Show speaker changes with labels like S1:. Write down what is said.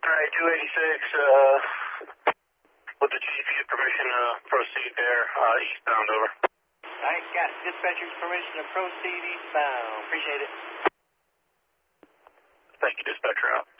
S1: Alright, 286, with the chief, you have permission to proceed there, eastbound, over.
S2: Alright, got it. Dispatcher's permission to proceed eastbound. Appreciate it.
S1: Thank you, dispatcher, out.